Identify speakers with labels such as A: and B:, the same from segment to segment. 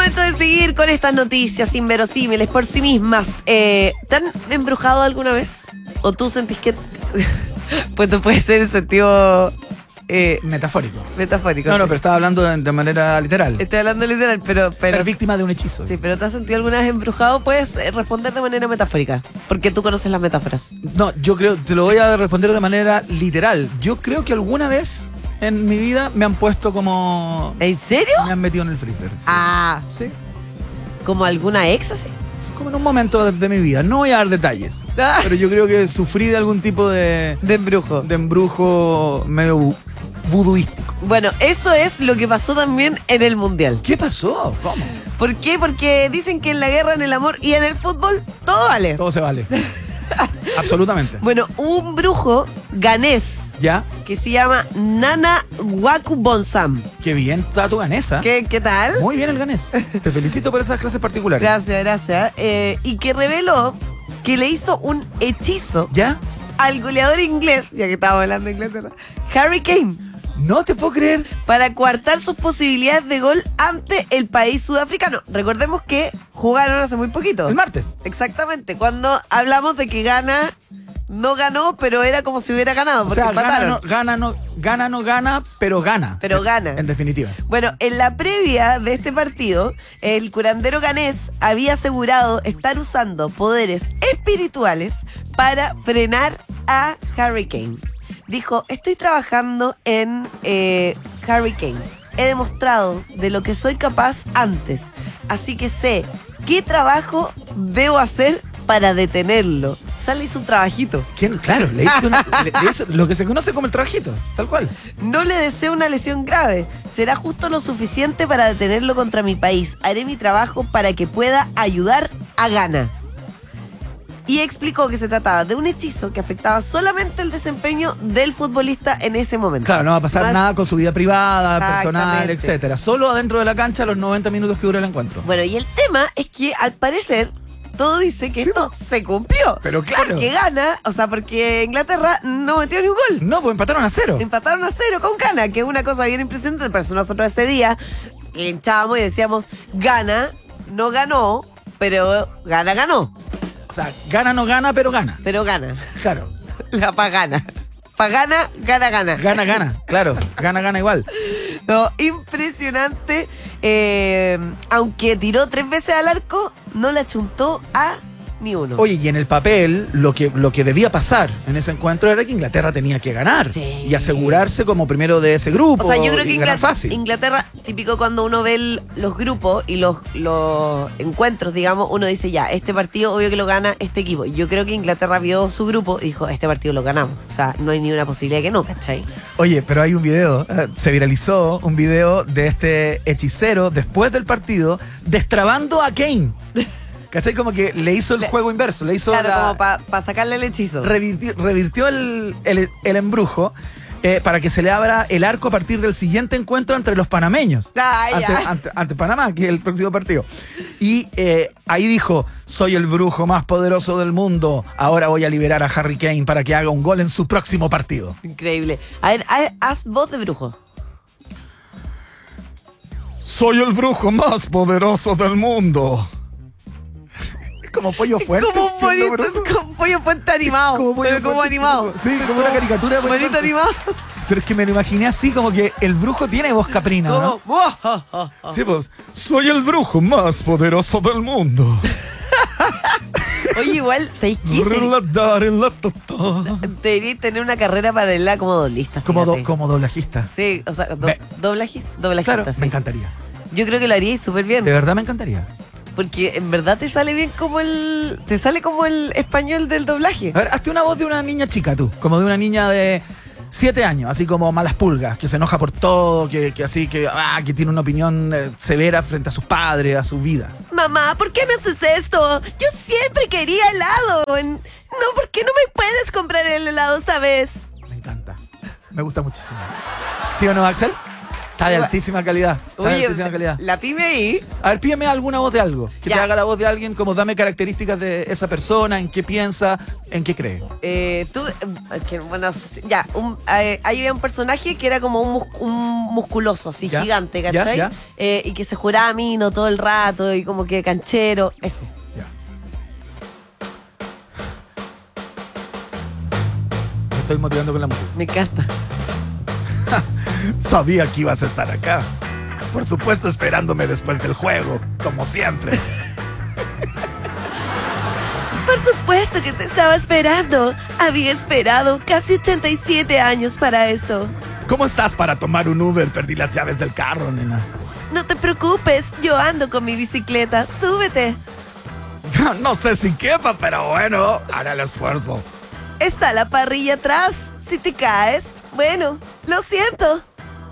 A: Momento de seguir con estas noticias inverosímiles por sí mismas. ¿Te han embrujado alguna vez? ¿O tú sentís que...? Pues no puede ser en sentido...
B: Metafórico.
A: metafórico.
B: No,
A: sí.
B: pero estaba hablando de manera literal.
A: Estoy hablando literal, pero...
B: Eres víctima de un hechizo.
A: Sí, pero ¿te has sentido alguna vez embrujado? Puedes responder de manera metafórica, porque tú conoces las metáforas.
B: No, yo creo, te lo voy a responder de manera literal. Yo creo que alguna vez en mi vida me han puesto como...
A: ¿En serio?
B: Me han metido en el freezer. Sí.
A: Ah,
B: Sí.
A: ¿como alguna ex así?
B: Es como en un momento de mi vida. No voy a dar detalles.
A: Ah.
B: Pero yo creo que sufrí de algún tipo
A: De embrujo.
B: de embrujo medio vuduístico.
A: Bueno, eso es lo que pasó también en el Mundial.
B: ¿Qué pasó? ¿Cómo?
A: ¿Por qué? Porque dicen que en la guerra, en el amor y en el fútbol todo vale.
B: Todo se vale. Absolutamente.
A: Bueno, un brujo ganés
B: ¿Ya?
A: que se llama Nana Waku Bonsam.
B: Qué bien está tu ganesa.
A: ¿Qué tal?
B: Muy bien el ganés. Te felicito por esas clases particulares.
A: Gracias. Y que reveló que le hizo un hechizo
B: ¿Ya?
A: al goleador inglés, ya que estábamos hablando de Inglaterra, Harry Kane,
B: No te puedo creer.
A: para coartar sus posibilidades de gol ante el país sudafricano. Recordemos que jugaron hace muy poquito.
B: El martes.
A: Exactamente, cuando hablamos de que Ghana no ganó, pero era como si hubiera ganado,
B: O
A: porque
B: sea,
A: empataron.
B: gana, pero gana.
A: Pero gana.
B: En definitiva.
A: Bueno, en la previa de este partido, el curandero ganés había asegurado estar usando poderes espirituales para frenar a Harry Kane. Dijo, estoy trabajando en Harry Kane. He demostrado de lo que soy capaz antes, así que sé qué trabajo debo hacer para detenerlo. Sale hizo un trabajito.
B: ¿Quién? Claro, le hizo lo que se conoce como el trabajito, tal cual.
A: No le deseo una lesión grave. Será justo lo suficiente para detenerlo contra mi país. Haré mi trabajo para que pueda ayudar a Ghana. Y explicó que se trataba de un hechizo que afectaba solamente el desempeño del futbolista en ese momento.
B: Claro, no va a pasar
A: Más-
B: nada con su vida privada, personal,
A: Exactamente.
B: etcétera. Solo adentro de la cancha los 90 minutos que dura el encuentro.
A: Bueno, y el tema es que al parecer todo dice que
B: Sí,
A: esto se cumplió.
B: pero claro.
A: Porque Ghana, o sea, porque Inglaterra no metió ni un gol.
B: No, pues empataron a 0.
A: Empataron a 0 con Ghana, que es una cosa bien impresionante. Pero nosotros ese día hinchábamos y decíamos, Ghana no ganó, pero Ghana ganó.
B: O sea, gana no gana, pero gana.
A: Pero gana.
B: Claro.
A: La pagana. Pagana, gana.
B: Gana, claro. Gana igual.
A: No, impresionante. Aunque tiró 3 veces al arco, no le achuntó a ni uno.
B: Oye, y en el papel, lo que debía pasar en ese encuentro era que Inglaterra tenía que ganar.
A: Sí.
B: Y asegurarse como primero de ese grupo.
A: O sea, yo creo que
B: y ganar fácil.
A: Inglaterra, típico cuando uno ve los grupos y los encuentros, digamos, uno dice ya, este partido obvio que lo gana este equipo. Yo creo que Inglaterra vio su grupo y dijo, este partido lo ganamos. O sea, no hay ni una posibilidad que no, ¿cachai?
B: Oye, pero hay un video, se viralizó un video de este hechicero después del partido destrabando a Kane. ¿Cachai? Como que le hizo el juego inverso, le hizo
A: Claro, como para sacarle el hechizo.
B: revirtió el embrujo para que se le abra el arco a partir del siguiente encuentro entre los panameños. Ante Panamá, que es el próximo partido. Y ahí dijo, soy el brujo más poderoso del mundo, ahora voy a liberar a Harry Kane para que haga un gol en su próximo partido.
A: Increíble. A ver, haz voz de brujo.
B: Soy el brujo más poderoso del mundo. Como Pollo Fuente.
A: Como
B: siendo brujo.
A: como pollo puente animado. Pero como
B: Fuente
A: animado.
B: siendo- Sí, como una caricatura de Pollo
A: Bonito
B: Fuente.
A: animado.
B: Pero es que me lo imaginé así, como que el brujo tiene voz caprina, ¿no?
A: Como.
B: Sí, pues, soy el brujo más poderoso del mundo.
A: Oye, igual, ¿sabéis qué? Debería tener una carrera paralela como doblista.
B: Como
A: fíjate.
B: doblajista.
A: Sí, o sea, doblajista,
B: Claro,
A: sí.
B: me encantaría.
A: Yo creo que lo haríais súper bien.
B: De verdad me encantaría.
A: Porque en verdad te sale bien como te sale como el español del doblaje.
B: A ver, hazte una voz de una niña chica tú, como de una niña de 7 años, así como malas pulgas, que se enoja por todo, que tiene una opinión severa frente a sus padres, a su vida.
A: Mamá, ¿por qué me haces esto? Yo siempre quería helado. No, ¿por qué no me puedes comprar el helado esta vez?
B: Me encanta. Me gusta muchísimo. ¿Sí o no, Axel? Está de altísima calidad.
A: Oye, la pyme ahí.
B: A ver, pídeme alguna voz de algo. Que te haga la voz de alguien, como dame características de esa persona, en qué piensa, en qué cree. Había un personaje que era como un musculoso, así, gigante, ¿cachai? Y que se juraba mino todo el rato y como que canchero. Ese. Ya. Me estoy motivando con la música.
A: Me encanta.
B: Sabía que ibas a estar acá. Por supuesto, esperándome después del juego, como siempre.
A: Por supuesto que te estaba esperando. Había esperado casi 87 años para esto.
B: ¿Cómo estás para tomar un Uber? Perdí las llaves del carro, nena.
A: No te preocupes, yo ando con mi bicicleta. Súbete.
B: No sé si quepa, pero bueno, haré el esfuerzo.
A: Está la parrilla atrás. Si te caes, bueno, lo siento.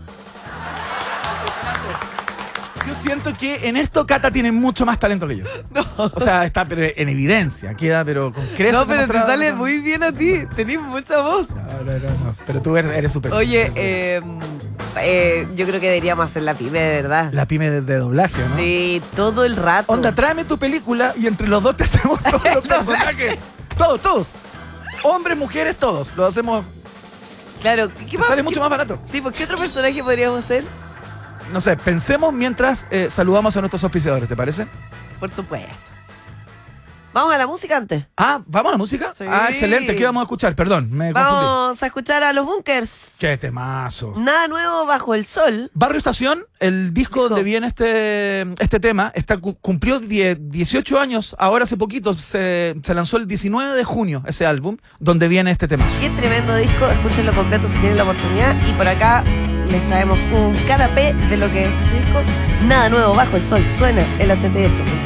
B: Yo siento que en esto Cata tiene mucho más talento que yo.
A: No.
B: O sea, está pero en evidencia, queda pero con creces.
A: No, pero te sale muy bien a ti. Tenés mucha voz.
B: No. Pero tú eres súper.
A: Oye, yo creo que deberíamos hacer la pyme, de verdad.
B: La pyme de doblaje, ¿no?
A: Sí, todo el rato.
B: Onda, tráeme tu película y entre los dos te hacemos todos los personajes. Todos. Hombres, mujeres, todos. Lo hacemos.
A: Claro.
B: Sale mucho más barato.
A: Sí, pues ¿qué otro personaje podríamos hacer?
B: No sé, pensemos mientras saludamos a nuestros auspiciadores, ¿te parece?
A: Por supuesto. ¿Vamos a la música antes?
B: ¿Vamos a la música?
A: Sí.
B: Excelente. ¿Qué vamos a escuchar? Perdón, me confundí.
A: Vamos a escuchar a Los Bunkers.
B: ¡Qué temazo!
A: Nada nuevo bajo el sol.
B: Barrio Estación, el disco donde viene este tema, cumplió 18 años, ahora hace poquito, se lanzó el 19 de junio ese álbum, donde viene este temazo.
A: Qué tremendo disco, escúchenlo completo si tienen la oportunidad. Y por acá les traemos un canapé de lo que es ese disco. Nada nuevo bajo el sol, suena el 88.